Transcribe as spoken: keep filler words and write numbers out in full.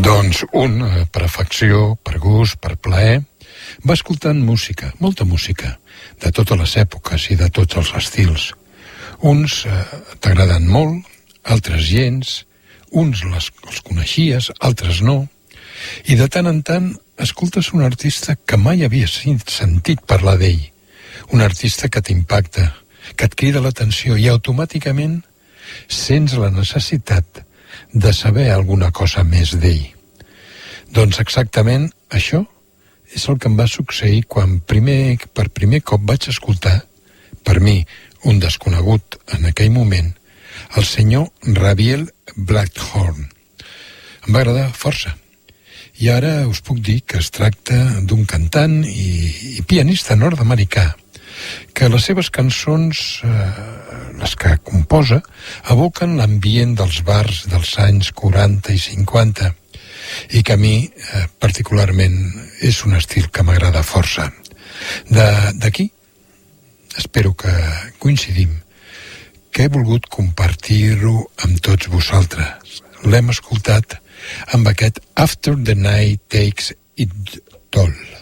Doncs un, per afecció, per gust, per plaer, va escoltant música, molta música, de totes les èpoques i de tots els estils. Uns eh, t'agraden molt, altres gens, uns les, els coneixies, altres no, i de tant en tant escoltes un artista que mai havies sentit parlar d'ell, un artista que t'impacta, que et crida l'atenció i automàticament sents la necessitat de saber alguna cosa més d'ell. Doncs exactament això és el que em va succeir quan primer, per primer cop vaig escoltar, per mi, un desconegut en aquell moment, el senyor Raviel Blackhorn. Em va agradar força. I ara us puc dir que es tracta d'un cantant i, i pianista nord-americà que les seves cançons, eh, les que composa, evoquen l'ambient dels bars dels anys quaranta i cinquanta i que a mi eh, particularment és un estil que m'agrada força. D'aquí espero que coincidim, que he volgut compartir-ho amb tots vosaltres. L'hem escoltat amb aquest After the Night Takes It All.